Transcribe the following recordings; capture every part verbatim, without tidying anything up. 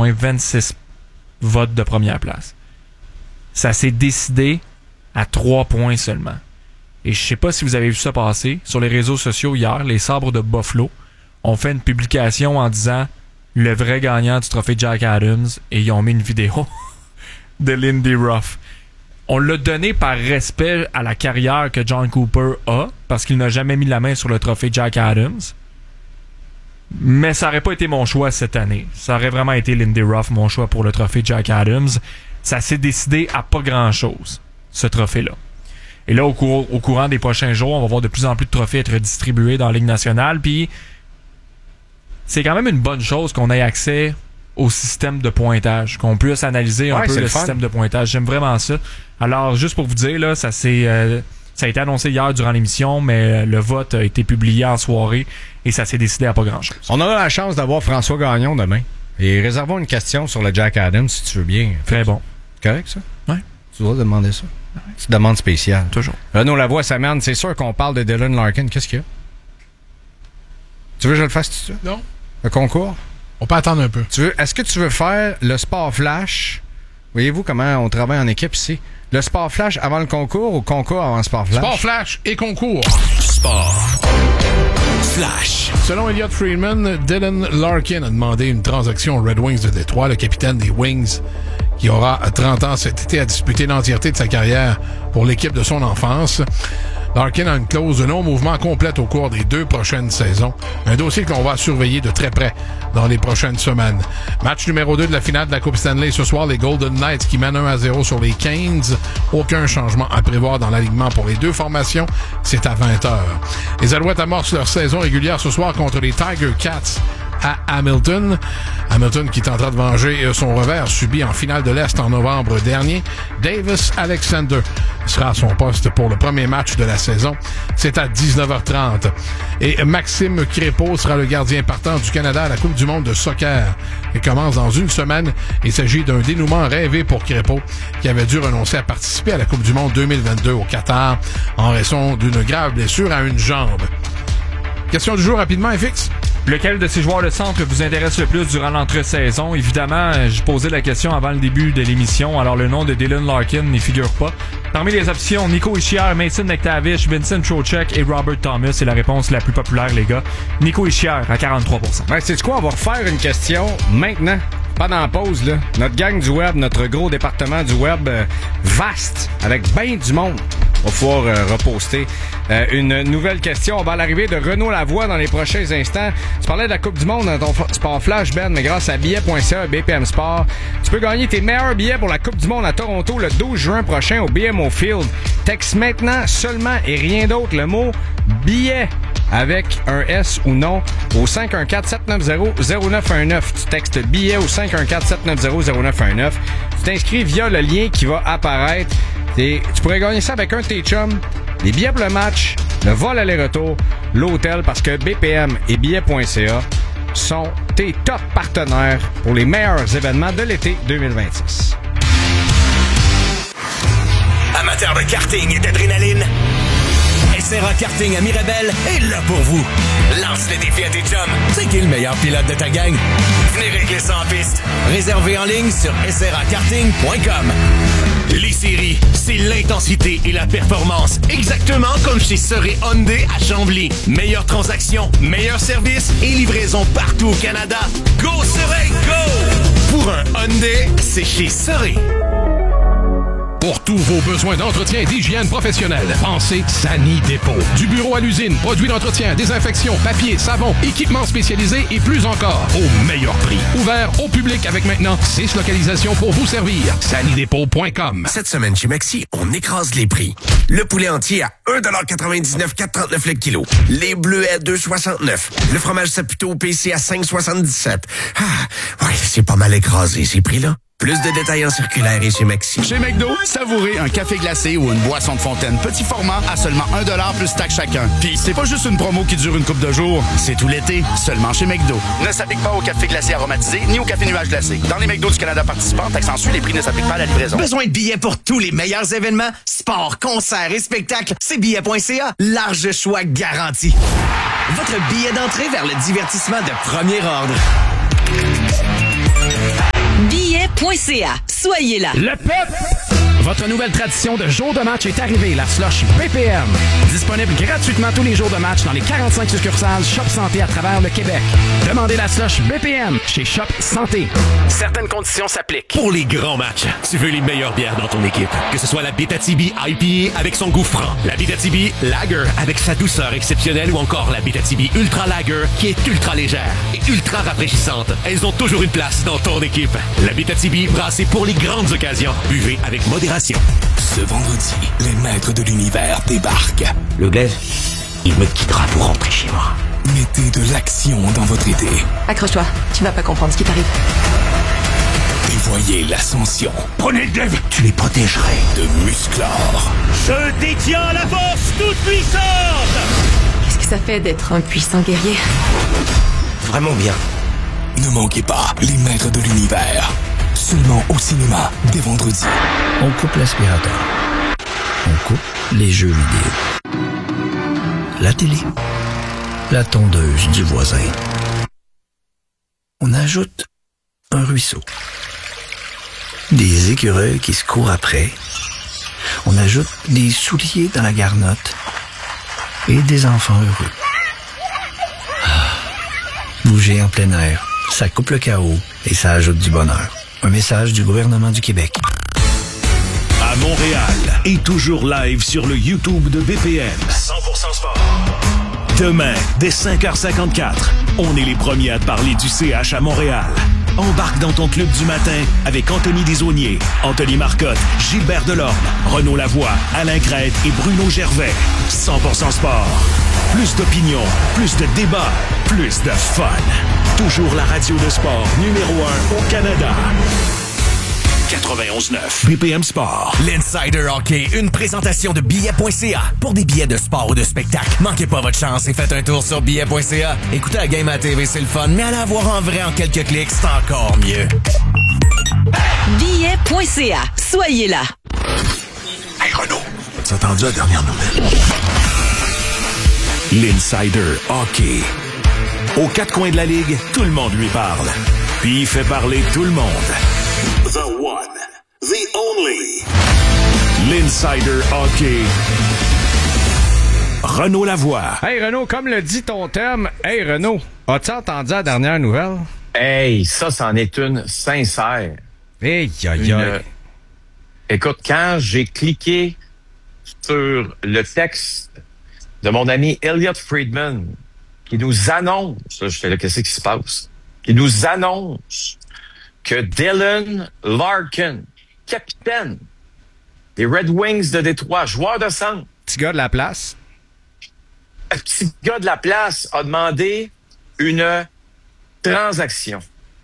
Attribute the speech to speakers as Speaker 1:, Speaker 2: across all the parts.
Speaker 1: points, vingt-six votes de première place. Ça s'est décidé à trois points seulement. Et je sais pas si vous avez vu ça passer. Sur les réseaux sociaux hier, les Sabres de Buffalo ont fait une publication en disant le vrai gagnant du trophée Jack Adams, et ils ont mis une vidéo de Lindy Ruff. On l'a donné par respect à la carrière que John Cooper a, parce qu'il n'a jamais mis la main sur le trophée Jack Adams. Mais ça aurait pas été mon choix cette année. Ça aurait vraiment été Lindy Ruff, mon choix pour le trophée Jack Adams. Ça s'est décidé à pas grand-chose, ce trophée-là. Et là, au, cour- au courant des prochains jours, on va voir de plus en plus de trophées être distribués dans la Ligue nationale. Puis, c'est quand même une bonne chose qu'on ait accès au système de pointage, qu'on puisse analyser un
Speaker 2: ouais,
Speaker 1: peu le,
Speaker 2: le
Speaker 1: système de pointage. J'aime vraiment ça. Alors, juste pour vous dire, là, ça s'est... Euh, Ça a été annoncé hier durant l'émission, mais le vote a été publié en soirée et ça s'est décidé à pas grand-chose.
Speaker 2: On aura la chance d'avoir François Gagnon demain. Et réservons une question sur le Jack Adams, si tu veux bien.
Speaker 1: Très bon.
Speaker 2: Correct, ça?
Speaker 1: Oui.
Speaker 2: Tu dois demander ça. Ouais. C'est une demande spéciale.
Speaker 1: Toujours.
Speaker 2: Renaud Lavoie, Saman, c'est sûr qu'on parle de Dylan Larkin. Qu'est-ce qu'il y a? Tu veux que je le fasse tout de suite?
Speaker 3: Non.
Speaker 2: Le concours?
Speaker 3: On peut attendre un peu.
Speaker 2: Tu veux, est-ce que tu veux faire le sport flash? Voyez-vous comment on travaille en équipe ici? Le sport flash avant le concours ou concours avant le sport flash?
Speaker 3: Sport flash et concours.
Speaker 4: Sport flash.
Speaker 3: Selon Elliot Friedman, Dylan Larkin a demandé une transaction aux Red Wings de Détroit, le capitaine des Wings, qui aura trente ans cet été, à disputer l'entièreté de sa carrière pour l'équipe de son enfance. Larkin a une clause de non-mouvement complète au cours des deux prochaines saisons. Un dossier qu'on va surveiller de très près dans les prochaines semaines. Match numéro deux de la finale de la Coupe Stanley ce soir, les Golden Knights qui mènent un à zéro sur les Canes. Aucun changement à prévoir dans l'alignement pour les deux formations. C'est à vingt heures. Les Alouettes amorcent leur saison régulière ce soir contre les Tiger Cats à Hamilton. Hamilton qui tentera de venger son revers subi en finale de l'Est en novembre dernier. Davis Alexander sera à son poste pour le premier match de la saison. C'est à dix-neuf heures trente. Et Maxime Crépeau sera le gardien partant du Canada à la Coupe du monde de soccer qui commence dans une semaine. Il s'agit d'un dénouement rêvé pour Crépeau qui avait dû renoncer à participer à la Coupe du monde deux mille vingt-deux au Qatar en raison d'une grave blessure à une jambe. Question du jour rapidement, F X.
Speaker 1: Lequel de ces joueurs de centre vous intéresse le plus durant l'entre-saison? Évidemment, je posais la question avant le début de l'émission, alors le nom de Dylan Larkin n'y figure pas. Parmi les options, Nico Hischier, Mason McTavish, Vincent Trocheck et Robert Thomas, c'est la réponse la plus populaire, les gars. Nico Hischier à quarante-trois pour cent.
Speaker 2: Ouais, c'est quoi? On va refaire une question maintenant. Pas dans la pause, là. Notre gang du web, notre gros département du web euh, vaste, avec ben du monde. On va pouvoir euh, reposter euh, une nouvelle question. On va à l'arrivée de Renaud Lavoie dans les prochains instants. Tu parlais de la Coupe du monde dans ton Sport Flash, Ben, mais grâce à billet point c a, B P M Sport, tu peux gagner tes meilleurs billets pour la Coupe du monde à Toronto le douze juin prochain au B M O Field. Texte maintenant seulement et rien d'autre le mot billet avec un S ou non au cinq un quatre, sept neuf zéro, zéro neuf un neuf. Tu textes billet au cinq un quatre, sept neuf zéro, zéro neuf un neuf. Tu t'inscris via le lien qui va apparaître. Et tu pourrais gagner ça avec un de tes chums, les billets pour le match, le vol aller-retour, l'hôtel, parce que B P M et billet point c a sont tes top partenaires pour les meilleurs événements de l'été deux mille vingt-six.
Speaker 4: Amateurs de karting et d'adrénaline, S R A Karting à Mirabel est là pour vous. Lance le défi à tes chums. C'est qui le meilleur pilote de ta gang? Venez régler ça en piste. Réservé en ligne sur s r a karting point com. Les séries, c'est l'intensité et la performance. Exactement comme chez Soré Hyundai à Chambly. Meilleure transaction, meilleur service et livraison partout au Canada. Go Soré, go! Pour un Hyundai, c'est chez Soré.
Speaker 3: Pour tous vos besoins d'entretien et d'hygiène professionnelle, pensez Sani Dépôt. Du bureau à l'usine, produits d'entretien, désinfection, papier, savon, équipements spécialisés et plus encore, au meilleur prix. Ouvert au public avec maintenant six localisations pour vous servir. Sani Dépôt point com.
Speaker 4: Cette semaine chez Maxi, on écrase les prix. Le poulet entier à un dollar quatre-vingt-dix-neuf, quatre trente-neuf le kilo. Les bleuets à deux soixante-neuf. Le fromage Saputo P C à cinq soixante-dix-sept. Ah, ouais, c'est pas mal écrasé ces prix-là. Plus de détails en circulaire et chez Maxi.
Speaker 5: Chez McDo, savourez un café glacé ou une boisson de fontaine petit format à seulement un dollar plus taxe chacun. Puis c'est pas juste une promo qui dure une couple de jours, c'est tout l'été, seulement chez McDo. Ne s'applique pas au café glacé aromatisé ni au café nuage glacé. Dans les McDo du Canada participants, taxe en suit, les prix ne s'appliquent pas à la livraison.
Speaker 6: Besoin de billets pour tous les meilleurs événements? Sport, concerts et spectacles, c'est billet point c a. Large choix garanti. Votre billet d'entrée vers le divertissement de premier ordre.
Speaker 7: C A. Soyez là.
Speaker 8: Le peuple! Votre nouvelle tradition de jour de match est arrivée, la slush B P M. Disponible gratuitement tous les jours de match dans les quarante-cinq succursales Shop Santé à travers le Québec. Demandez la slush B P M chez Shop Santé. Certaines conditions s'appliquent.
Speaker 9: Pour les grands matchs, tu veux les meilleures bières dans ton équipe. Que ce soit la Abitibi I P A avec son goût franc, la Abitibi Lager avec sa douceur exceptionnelle ou encore la Abitibi Ultra Lager qui est ultra légère et ultra rafraîchissante. Elles ont toujours une place dans ton équipe. La Abitibi brassée pour les grandes occasions. Buvez avec modération.
Speaker 4: Ce vendredi, les maîtres de l'univers débarquent.
Speaker 10: Le glaive, il me quittera pour rentrer chez moi.
Speaker 4: Mettez de l'action dans votre été.
Speaker 11: Accroche-toi, tu vas pas comprendre ce qui t'arrive.
Speaker 4: Et voyez l'ascension.
Speaker 10: Prenez le glaive, tu les protégerais.
Speaker 4: De Musclor.
Speaker 9: Je détiens la force toute puissante!
Speaker 11: Qu'est-ce que ça fait d'être un puissant guerrier?
Speaker 10: Vraiment bien.
Speaker 4: Ne manquez pas les maîtres de l'univers. Seulement au cinéma, dès vendredi.
Speaker 10: On coupe l'aspirateur. On coupe les jeux vidéo. La télé. La tondeuse du voisin. On ajoute un ruisseau. Des écureuils qui se courent après. On ajoute des souliers dans la garnotte. Et des enfants heureux. Ah. Bouger en plein air, ça coupe le chaos et ça ajoute du bonheur. Un message du gouvernement du Québec.
Speaker 9: À Montréal et toujours live sur le YouTube de B P M. cent pour cent sport. Demain, dès cinq heures cinquante-quatre, on est les premiers à te parler du C H à Montréal. Embarque dans ton club du matin avec Anthony Desaulniers, Anthony Marcotte, Gilbert Delorme, Renaud Lavoie, Alain Crête et Bruno Gervais. cent pour cent sport. Plus d'opinion, plus de débats, plus de fun. Toujours la radio de sport numéro un au Canada. quatre-vingt-onze neuf B P M Sport.
Speaker 6: L'Insider Hockey, une présentation de billets point c a. Pour des billets de sport ou de spectacle, manquez pas votre chance et faites un tour sur billets point c a. Écoutez la game à la T V, c'est le fun, mais allez la voir en vrai en quelques clics, c'est encore mieux.
Speaker 7: billets point c a. Soyez là.
Speaker 9: Hey Renaud, as-tu entendu la dernière nouvelle? L'Insider Hockey. Aux quatre coins de la ligue, tout le monde lui parle. Puis il fait parler tout le monde. The one, the only. L'Insider Hockey. Renaud Lavoie.
Speaker 2: Hey Renaud, comme le dit ton thème, hey Renaud, as-tu entendu la dernière nouvelle?
Speaker 12: Hey, ça, c'en est une sincère.
Speaker 2: Hey, aïe,
Speaker 12: Une...
Speaker 2: aïe.
Speaker 12: Écoute, quand j'ai cliqué sur le texte de mon ami Elliot Friedman, qui nous annonce, là, j'étais là, qu'est-ce qui se passe? Qui nous annonce que Dylan Larkin, capitaine des Red Wings de Détroit, joueur de centre,
Speaker 2: petit gars de la place,
Speaker 12: un petit gars de la place a demandé une transaction.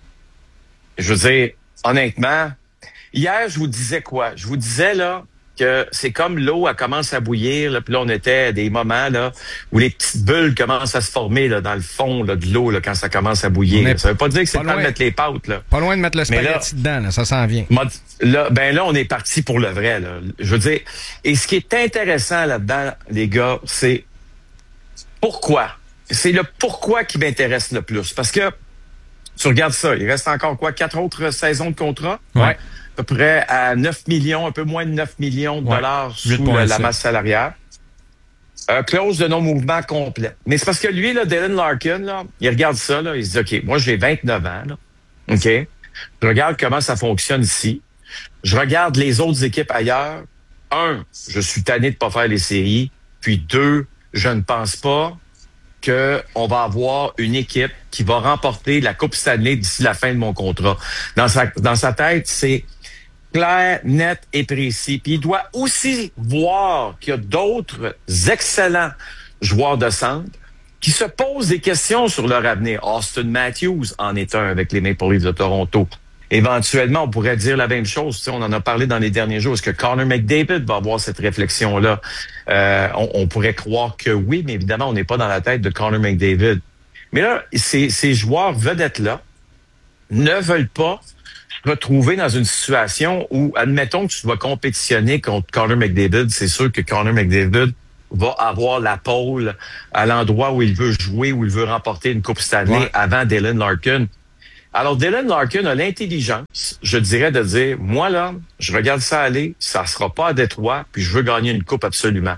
Speaker 12: Je veux dire, honnêtement, hier, je vous disais quoi? Je vous disais, là, que c'est comme l'eau, elle commence à bouillir, là, puis là, on était à des moments, là, où les petites bulles commencent à se former, là, dans le fond, là, de l'eau, là, quand ça commence à bouillir. Ça veut pas dire que c'est le temps de mettre les pâtes, là.
Speaker 2: Pas loin de mettre le spaghetti dedans, là, ça s'en vient.
Speaker 12: Là, ben là, on est parti pour le vrai, là. Je veux dire, et ce qui est intéressant là-dedans, les gars, c'est pourquoi. C'est le pourquoi qui m'intéresse le plus. Parce que, tu regardes ça, il reste encore quoi, quatre autres saisons de contrat?
Speaker 2: Ouais.
Speaker 12: À peu près à neuf millions, un peu moins de neuf millions de dollars ouais, sous la, la masse salariale. Euh, clause de non-mouvement complet. Mais c'est parce que lui, là, Dylan Larkin, là, il regarde ça, là, il se dit, OK, moi, j'ai vingt-neuf ans, là. OK? Je regarde comment ça fonctionne ici. Je regarde les autres équipes ailleurs. Un, je suis tanné de pas faire les séries. Puis deux, je ne pense pas qu'on va avoir une équipe qui va remporter la Coupe Stanley d'ici la fin de mon contrat. Dans sa, dans sa tête, c'est clair, net et précis. Puis il doit aussi voir qu'il y a d'autres excellents joueurs de centre qui se posent des questions sur leur avenir. Austin Matthews en est un avec les Maple Leafs de Toronto. Éventuellement, on pourrait dire la même chose. Tu sais, on en a parlé dans les derniers jours. Est-ce que Connor McDavid va avoir cette réflexion-là? Euh, on, on pourrait croire que oui, mais évidemment, on n'est pas dans la tête de Connor McDavid. Mais là, ces, ces joueurs vedettes-là ne veulent pas se retrouver dans une situation où, admettons que tu dois compétitionner contre Connor McDavid, c'est sûr que Connor McDavid va avoir la pole à l'endroit où il veut jouer, où il veut remporter une Coupe Stanley ouais. avant Dylan Larkin. Alors, Dylan Larkin a l'intelligence, je dirais, de dire, moi, là, je regarde ça aller, ça sera pas à Détroit, puis je veux gagner une coupe absolument.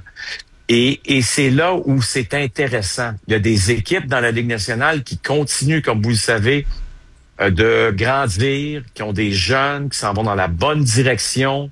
Speaker 12: Et, et c'est là où c'est intéressant. Il y a des équipes dans la Ligue nationale qui continuent, comme vous le savez, euh, de grandir, qui ont des jeunes, qui s'en vont dans la bonne direction.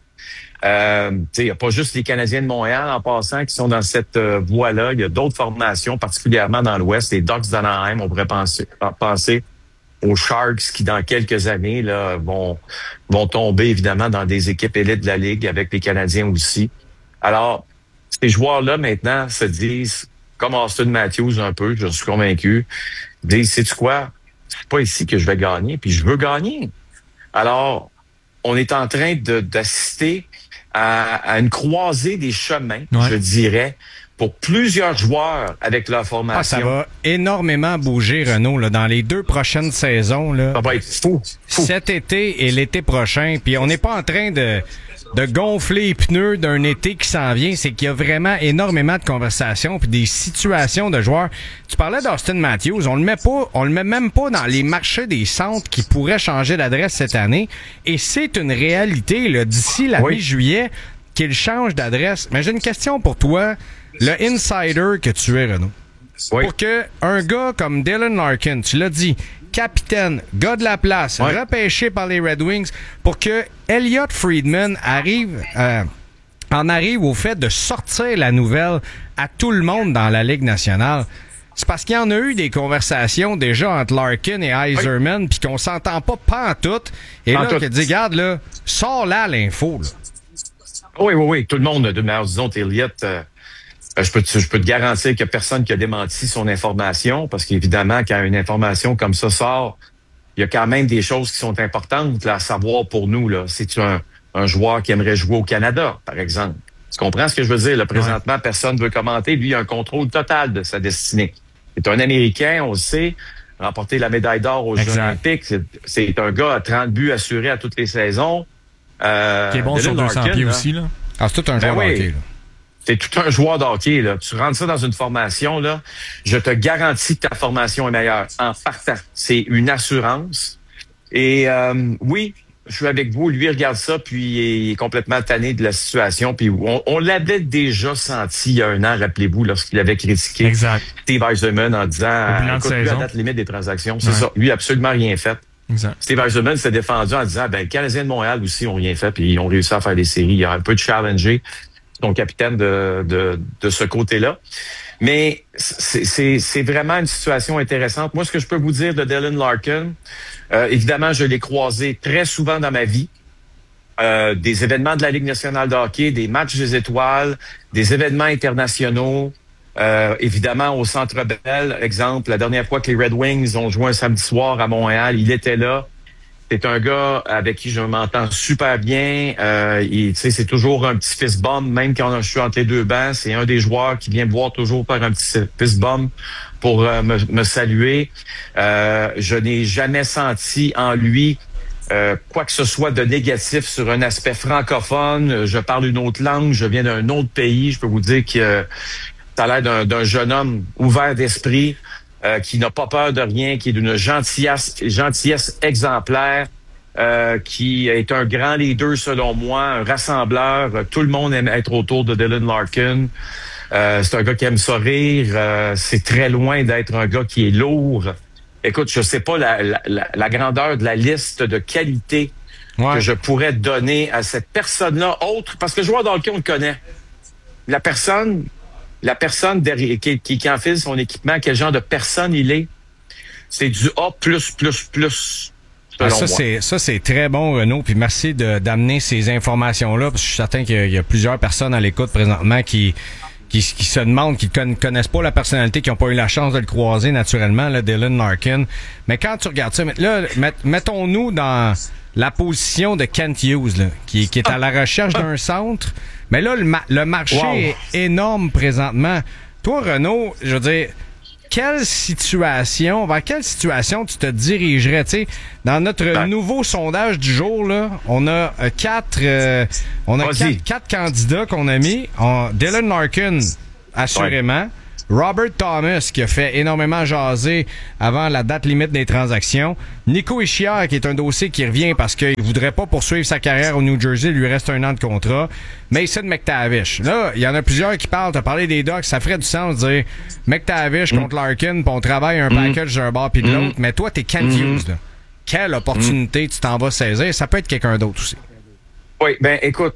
Speaker 12: Euh, il n'y a pas juste les Canadiens de Montréal, en passant, qui sont dans cette euh, voie-là. Il y a d'autres formations, particulièrement dans l'Ouest. Les Ducks d'Anaheim, on pourrait penser, penser aux Sharks qui, dans quelques années, là, vont, vont tomber, évidemment, dans des équipes élites de la Ligue, avec les Canadiens aussi. Alors, ces joueurs-là, maintenant, se disent, comme Austin Matthews un peu, je suis convaincu, disent, sais-tu quoi? C'est pas ici que je vais gagner, puis je veux gagner. Alors, on est en train de, d'assister à, à une croisée des chemins, ouais. je dirais, pour plusieurs joueurs avec leur formation.
Speaker 2: Ah, ça va énormément bouger, Renaud, là, dans les deux prochaines saisons. Là.
Speaker 12: Ça va être fou, fou.
Speaker 2: Cet été et l'été prochain. Puis on n'est pas en train de, de gonfler les pneus d'un été qui s'en vient. C'est qu'il y a vraiment énormément de conversations puis des situations de joueurs. Tu parlais d'Austin Matthews. On le met pas, on le met même pas dans les marchés des centres qui pourraient changer d'adresse cette année. Et c'est une réalité, là, d'ici la oui. mi-juillet qu'il change d'adresse. Mais j'ai une question pour toi. Le insider que tu es, Renaud. Oui. Pour que un gars comme Dylan Larkin, tu l'as dit, capitaine, gars de la place, oui. repêché par les Red Wings, pour que Elliot Friedman arrive, euh, en arrive au fait de sortir la nouvelle à tout le monde dans la Ligue nationale. C'est parce qu'il y en a eu des conversations déjà entre Larkin et Yzerman, puis oui. qu'on s'entend pas pantoute. Et en là, qu'il dit, regarde, là, sors là l'info, là.
Speaker 12: Oui, oui, oui. Tout le monde, de manière, disons, Elliot, euh, je peux, te, je peux te garantir qu'il n'y a personne qui a démenti son information, parce qu'évidemment, quand une information comme ça sort, il y a quand même des choses qui sont importantes là, à savoir pour nous. Là. C'est-tu un, un joueur qui aimerait jouer au Canada, par exemple? Tu comprends ce que je veux dire? Là, présentement, ouais. personne ne veut commenter. Lui, il a un contrôle total de sa destinée. C'est un Américain, on le sait, remporté la médaille d'or aux Jeux olympiques. C'est, c'est un gars à trente buts assurés à toutes les saisons. Euh,
Speaker 1: qui est bon sur deux cents pieds aussi, là.
Speaker 2: Ah, c'est tout un joueur ben oui. de hockey, là.
Speaker 12: C'est tout un joueur de hockey, là. Tu rentres ça dans une formation, là. Je te garantis que ta formation est meilleure en partant. C'est une assurance. Et, euh, oui, je suis avec vous. Lui, il regarde ça, puis il est complètement tanné de la situation. Puis on, on l'avait déjà senti il y a un an, rappelez-vous, lorsqu'il avait critiqué
Speaker 1: exact.
Speaker 12: Steve Yzerman en disant, écoute, lui, à date limite des transactions. C'est ouais. ça. Lui, absolument rien fait.
Speaker 1: Exact.
Speaker 12: Steve Yzerman s'est défendu en disant, ben, les Canadiens de Montréal aussi ont rien fait, puis ils ont réussi à faire des séries. Il a un peu de challenger son capitaine de, de, de ce côté-là. Mais c'est, c'est, c'est vraiment une situation intéressante. Moi, ce que je peux vous dire de Dylan Larkin, euh, évidemment, je l'ai croisé très souvent dans ma vie. Euh, des événements de la Ligue nationale de hockey, des matchs des étoiles, des événements internationaux. Euh, évidemment, au Centre Bell, exemple, la dernière fois que les Red Wings ont joué un samedi soir à Montréal, il était là. C'est un gars avec qui je m'entends super bien. Euh, il, tu sais, c'est toujours un petit fist bump, même quand je suis entre les deux bancs. C'est un des joueurs qui vient me voir toujours faire un petit fist bump pour euh, me, me saluer. Euh, je n'ai jamais senti en lui euh, quoi que ce soit de négatif sur un aspect francophone. Je parle une autre langue, je viens d'un autre pays. Je peux vous dire que ça a l'air d'un, d'un jeune homme ouvert d'esprit, euh, qui n'a pas peur de rien, qui est d'une gentillesse, gentillesse exemplaire, euh, qui est un grand leader selon moi, un rassembleur. Tout le monde aime être autour de Dylan Larkin. Euh, c'est un gars qui aime ça rire. Euh, c'est très loin d'être un gars qui est lourd. Écoute, je sais pas la, la, la, la grandeur de la liste de qualités ouais. que je pourrais donner à cette personne-là, autre, parce que le joueur dans lequel on le connaît. La personne... La personne derrière, qui, qui, qui enfile son équipement, quel genre de personne il est, c'est du A plus, plus, plus.
Speaker 2: Ah, ça, c'est, ça, c'est très bon, Renaud. Puis merci de, d'amener ces informations-là. Parce que je suis certain qu'il y a, il y a plusieurs personnes à l'écoute présentement qui, qui, qui se demandent, qui ne connaissent pas la personnalité, qui n'ont pas eu la chance de le croiser naturellement, là, Dylan Larkin. Mais quand tu regardes ça, là, met, mettons-nous dans la position de Kent Hughes, là, qui, qui est à la recherche d'un centre. Mais là, le, ma- le marché wow. est énorme présentement. Toi, Renaud, je veux dire, quelle situation, vers quelle situation tu te dirigerais? Tu sais, dans notre ben. nouveau sondage du jour, là, on a euh, quatre, euh, on a quatre, quatre candidats qu'on a mis. On, Dylan Larkin, assurément. Ouais. Robert Thomas, qui a fait énormément jaser avant la date limite des transactions. Nico Hischier, qui est un dossier qui revient parce qu'il voudrait pas poursuivre sa carrière au New Jersey. Il lui reste un an de contrat. Mason McTavish. Là, il y en a plusieurs qui parlent. T'as parlé des Ducks. Ça ferait du sens de dire McTavish mm. contre Larkin, puis on travaille un mm. package d'un bord puis de mm. l'autre. Mais toi, t'es Kent mm. Hughes, là. Quelle opportunité mm. tu t'en vas saisir? Ça peut être quelqu'un d'autre aussi.
Speaker 12: Oui, ben écoute,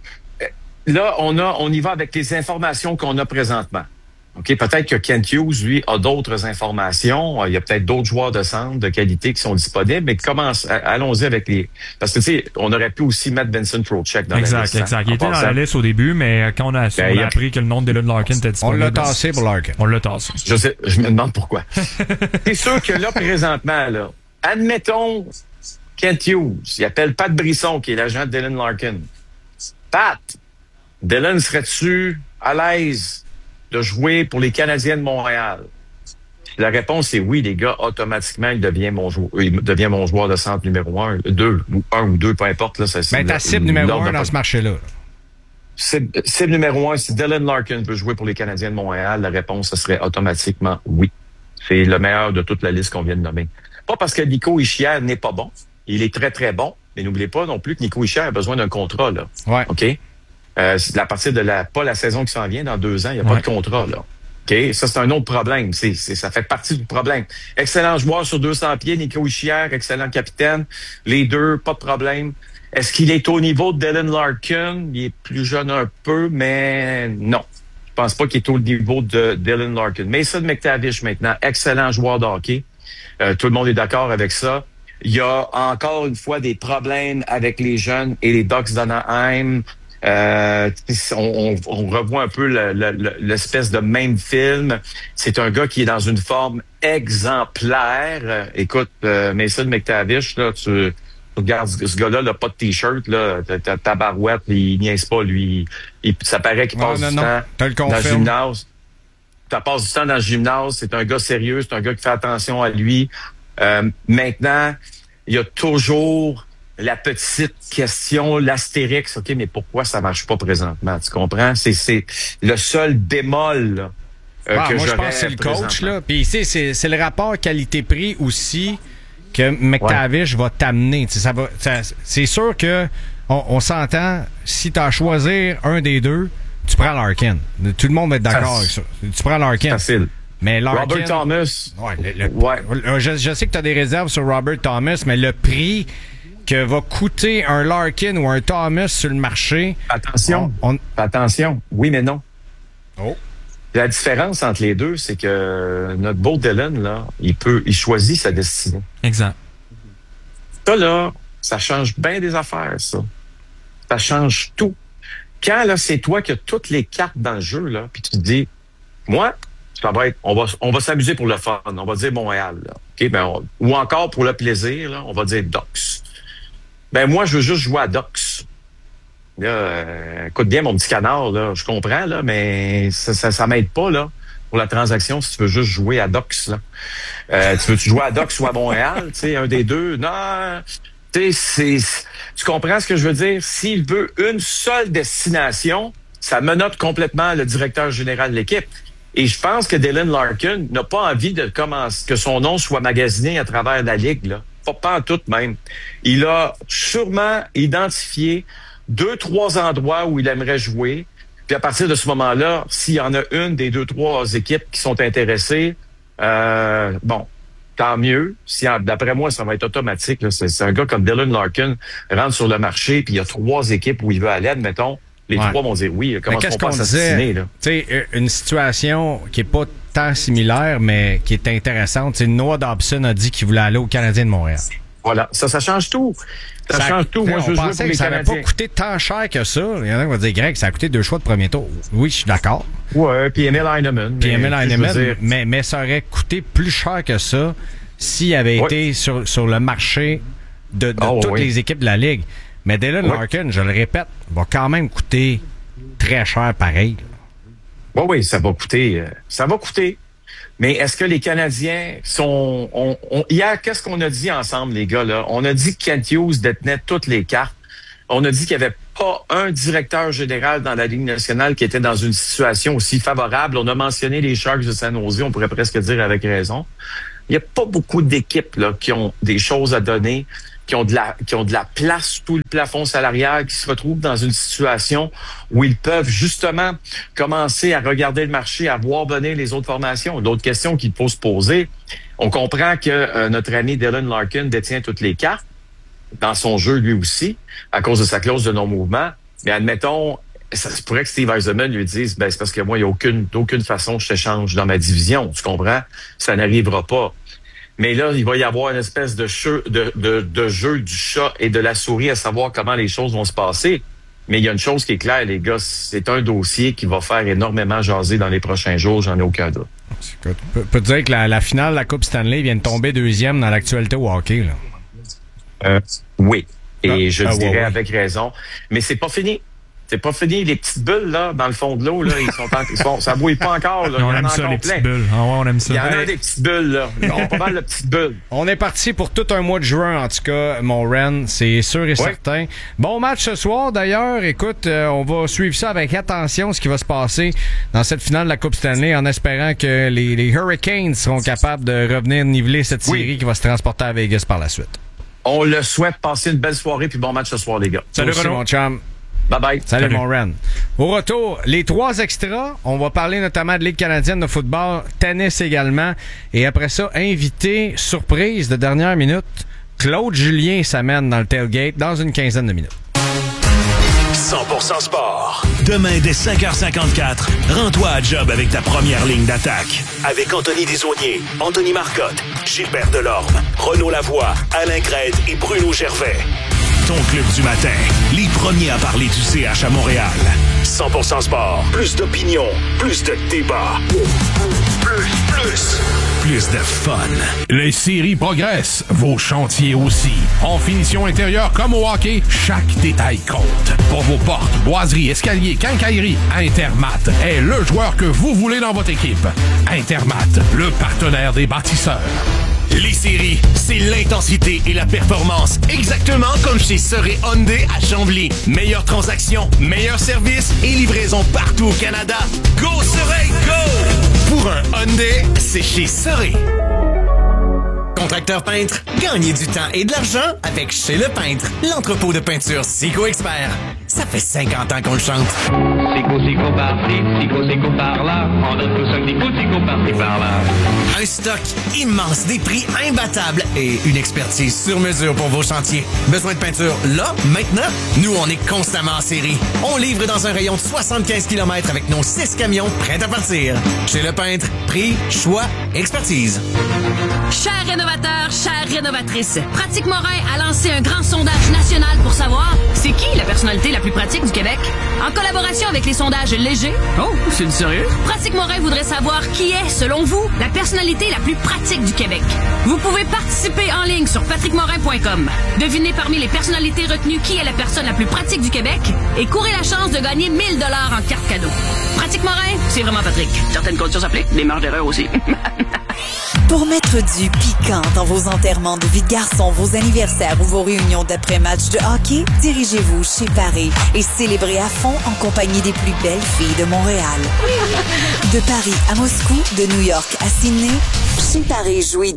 Speaker 12: là, on a, on y va avec les informations qu'on a présentement. OK, peut-être que Kent Hughes, lui, a d'autres informations. Il y a peut-être d'autres joueurs de centre de qualité qui sont disponibles, mais commence, allons-y avec les... Parce que, tu sais, on aurait pu aussi mettre Vincent Trocheck dans
Speaker 1: exact,
Speaker 12: la liste.
Speaker 1: Exact, exact. Il était dans la liste au début, mais quand on a, ben, on a appris que le nom de Dylan Larkin était disponible...
Speaker 2: On l'a tassé pour Larkin.
Speaker 1: On l'a tassé.
Speaker 12: Je sais, je me demande pourquoi. C'est sûr que là, présentement, là, admettons Kent Hughes, il appelle Pat Brisson, qui est l'agent de Dylan Larkin. Pat, Dylan, serais-tu à l'aise de jouer pour les Canadiens de Montréal? La réponse est oui, les gars, automatiquement, il devient mon joueur, il devient mon joueur de centre numéro un, deux, ou un ou deux, peu importe. Là, ça,
Speaker 2: mais ta cible numéro un dans ce marché-là.
Speaker 12: Cible, cible numéro un, si Dylan Larkin peut jouer pour les Canadiens de Montréal, la réponse, ce serait automatiquement oui. C'est le meilleur de toute la liste qu'on vient de nommer. Pas parce que Nico Hischier n'est pas bon. Il est très, très bon. Mais n'oubliez pas non plus que Nico Hischier a besoin d'un contrat, là.
Speaker 2: Ouais.
Speaker 12: OK? Euh, à partir de la, pas la saison qui s'en vient, dans deux ans, il n'y a ouais. pas de contrat, là. OK? Ça, c'est un autre problème. C'est, c'est, ça fait partie du problème. Excellent joueur sur deux cents pieds, Nico Hischier, excellent capitaine. Les deux, pas de problème. Est-ce qu'il est au niveau de Dylan Larkin? Il est plus jeune un peu, mais non. Je pense pas qu'il est au niveau de Dylan Larkin. Mason McTavish, maintenant, excellent joueur de hockey. Euh, tout le monde est d'accord avec ça. Il y a encore une fois des problèmes avec les jeunes et les Ducks d'Anaheim. Euh, on, on, on revoit un peu le, le, l'espèce de même film. C'est un gars qui est dans une forme exemplaire. Écoute, euh, Mason McTavish, là, tu, tu regardes ce gars-là, là, pas de t-shirt, là, ta, ta barouette, il niaise pas, lui. Il, ça paraît qu'il passe non, du non, temps dans le gymnase. Ça passe du temps dans le gymnase. C'est un gars sérieux, c'est un gars qui fait attention à lui. Euh, maintenant, il y a toujours la petite question, l'astérix. OK, mais pourquoi ça marche pas présentement? Tu comprends? C'est, c'est le seul bémol là, euh,
Speaker 2: ah,
Speaker 12: que
Speaker 2: moi, je pense que c'est le coach. Là. Puis ici, c'est, c'est le rapport qualité-prix aussi que McTavish ouais. va t'amener. Ça va, ça, c'est sûr que on, on s'entend, si tu as à choisir un des deux, tu prends Larkin. Tout le monde va être d'accord avec ça. Tu prends Larkin.
Speaker 12: Facile.
Speaker 2: Mais Larkin,
Speaker 12: Robert Thomas.
Speaker 2: Ouais, le, le, ouais. Je, je sais que tu as des réserves sur Robert Thomas, mais le prix que va coûter un Larkin ou un Thomas sur le marché...
Speaker 12: Attention. On, on... Attention. Oui, mais non.
Speaker 2: Oh.
Speaker 12: La différence entre les deux, c'est que notre beau Dylan, là, il peut, il choisit sa destinée.
Speaker 1: Exact.
Speaker 12: Ça, là, ça change bien des affaires, ça. Ça change tout. Quand, là, c'est toi qui as toutes les cartes dans le jeu, là, puis tu te dis, moi... Ça va être, on va, on va s'amuser pour le fun. On va dire Montréal, là. Okay, ben on, ou encore pour le plaisir, là, on va dire Ducks. Ben, moi, je veux juste jouer à Ducks. Là, euh, écoute bien, mon petit canard, là, je comprends, là, mais ça, ça, ça m'aide pas, là, pour la transaction si tu veux juste jouer à Ducks, là. Euh, tu veux-tu jouer à Ducks ou à Montréal, tu sais, un des deux? Non, tu sais, c'est, tu comprends ce que je veux dire? S'il veut une seule destination, ça menotte complètement le directeur général de l'équipe. Et je pense que Dylan Larkin n'a pas envie de commencer, que son nom soit magasiné à travers la Ligue, là. Pas, pas en tout même. Il a sûrement identifié deux, trois endroits où il aimerait jouer. Puis à partir de ce moment-là, s'il y en a une des deux, trois équipes qui sont intéressées, euh, bon, tant mieux. Si, d'après moi, ça va être automatique, là. C'est, c'est un gars comme Dylan Larkin rentre sur le marché, puis il y a trois équipes où il veut aller, admettons. Les ouais. trois vont dire oui. Comment est-ce qu'on disait? Tu
Speaker 2: sais, une situation qui est pas tant similaire, mais qui est intéressante. C'est Noah Dobson a dit qu'il voulait aller au Canadien de Montréal.
Speaker 12: Voilà. Ça, ça change tout. Ça, ça change tout. Moi, je veux jouer pour les
Speaker 2: ça
Speaker 12: Canadiens.
Speaker 2: n'avait pas coûté tant cher que ça. Il y en a qui vont dire, Greg, ça a coûté deux choix de premier tour. Oui, je suis d'accord.
Speaker 12: Ouais, puis Emil Heinemann.
Speaker 2: Puis Emil Heinemann. Mais, mais ça aurait coûté plus cher que ça s'il avait ouais. été sur, sur le marché de, de oh, toutes oui. les équipes de la Ligue. Mais Dylan oui. Larkin, je le répète, va quand même coûter très cher pareil.
Speaker 12: Oui, oui, ça va coûter. Euh, ça va coûter. Mais est-ce que les Canadiens sont... On, on, hier, qu'est-ce qu'on a dit ensemble, les gars? Là? On a dit que Kent Hughes détenait toutes les cartes. On a dit qu'il y avait pas un directeur général dans la Ligue nationale qui était dans une situation aussi favorable. On a mentionné les Sharks de San Jose, on pourrait presque dire avec raison. Il n'y a pas beaucoup d'équipes là, qui ont des choses à donner, qui ont de la qui ont de la place sous le plafond salarial, qui se retrouvent dans une situation où ils peuvent justement commencer à regarder le marché, à voir venir les autres formations. D'autres questions qu'il faut se poser. On comprend que euh, notre ami Dylan Larkin détient toutes les cartes dans son jeu lui aussi, à cause de sa clause de non-mouvement. Mais admettons, ça se pourrait que Steve Yzerman lui dise, ben c'est parce que moi, il n'y a aucune, d'aucune façon que je t'échange dans ma division. Tu comprends? Ça n'arrivera pas. Mais là, il va y avoir une espèce de jeu, de, de, de jeu du chat et de la souris à savoir comment les choses vont se passer. Mais il y a une chose qui est claire, les gars, c'est un dossier qui va faire énormément jaser dans les prochains jours, j'en ai aucun doute.
Speaker 2: Écoute, peut, peut dire que la, la finale de la Coupe Stanley vient de tomber deuxième dans l'actualité au hockey, là.
Speaker 12: Euh, oui. Et
Speaker 2: ah,
Speaker 12: je
Speaker 2: ah,
Speaker 12: dirais
Speaker 2: ouais, ouais.
Speaker 12: avec raison. Mais c'est pas fini. C'est pas fini. Les petites bulles, là, dans le fond de l'eau, là, ils sont, en, ils sont ça bouille pas encore, là.
Speaker 1: On
Speaker 12: il y en
Speaker 1: aime
Speaker 12: a
Speaker 1: ça,
Speaker 12: encore
Speaker 1: les
Speaker 12: plein.
Speaker 1: petites bulles. Ah ouais, on aime ça.
Speaker 12: Il y en a
Speaker 1: Ouais.
Speaker 12: des petites bulles, là. Ils ont pas mal de petites bulles.
Speaker 2: On est parti pour tout un mois de juin, en tout cas, mon Ren, c'est sûr et
Speaker 12: Ouais.
Speaker 2: certain. Bon match ce soir, d'ailleurs. Écoute, euh, on va suivre ça avec attention, ce qui va se passer dans cette finale de la Coupe Stanley, en espérant que les, les Hurricanes seront capables de revenir niveler cette série
Speaker 12: Oui.
Speaker 2: qui va se transporter à Vegas par la suite.
Speaker 12: On le souhaite. Passer une belle soirée puis bon match ce soir, les gars.
Speaker 2: Salut, Renaud. mon chum.
Speaker 12: Bye bye.
Speaker 2: Salut,
Speaker 1: Salut.
Speaker 2: mon Ren. Au retour, les trois extras. On va parler notamment de Ligue canadienne de football, tennis également. Et après ça, invité surprise de dernière minute, Claude Julien s'amène dans le tailgate dans une quinzaine de minutes.
Speaker 9: cent pour cent sport. Demain, dès cinq heures cinquante-quatre, rends-toi à job avec ta première ligne d'attaque. Avec Anthony Desaulniers, Anthony Marcotte, Gilbert Delorme, Renaud Lavoie, Alain Crête et Bruno Gervais. Ton club du matin, les premiers à parler du C H à Montréal. cent pour cent sport, plus d'opinion, plus de débat. Plus, plus, plus de fun.
Speaker 3: Les séries progressent, vos chantiers aussi. En finition intérieure comme au hockey, chaque détail compte. Pour vos portes, boiseries, escaliers, quincailleries, Intermat est le joueur que vous voulez dans votre équipe. Intermat, le partenaire des bâtisseurs.
Speaker 4: Les séries, c'est l'intensité et la performance. Exactement comme chez Soré Hyundai à Chambly. Meilleure transaction, meilleur service et livraison partout au Canada. Go Soré, go! Pour un Hyundai, c'est chez Soré. Contracteur peintre, gagnez du temps et de l'argent avec Chez Le Peintre, l'entrepôt de peinture Sico Expert. Ça fait cinquante ans qu'on le chante.
Speaker 13: Sico, sico par-ci, sico, sico par-là. On donne tous un petit coup, sico par-ci, par-là.
Speaker 4: Un stock immense, des prix imbattables et une expertise sur mesure pour vos chantiers. Besoin de peinture là, maintenant? Nous, on est constamment en série. On livre dans un rayon de soixante-quinze kilomètres avec nos six camions prêts à partir. Chez Le Peintre, prix, choix, expertise.
Speaker 14: Chers rénovateurs, chères rénovatrices, Pratique Morin a lancé un grand sondage national pour savoir c'est qui la personnalité la plus pratique du Québec. En collaboration avec les sondages légers. Oh, c'est du sérieux? Pratique Morin voudrait savoir qui est, selon vous, la personnalité la plus pratique du Québec. Vous pouvez participer en ligne sur patrick morin point com. Devinez parmi les personnalités retenues qui est la personne la plus pratique du Québec et courez la chance de gagner mille dollars en carte cadeau. Pratique Morin, c'est vraiment Patrick. Certaines conditions s'appliquent, des marges d'erreur aussi.
Speaker 15: Pour mettre du piquant dans vos enterrements de vie de garçon, vos anniversaires ou vos réunions d'après-match de hockey, dirigez-vous chez Paris et célébrez à fond en compagnie des plus belles filles de Montréal. De Paris à Moscou, de New York à Sydney, chez Paris jouit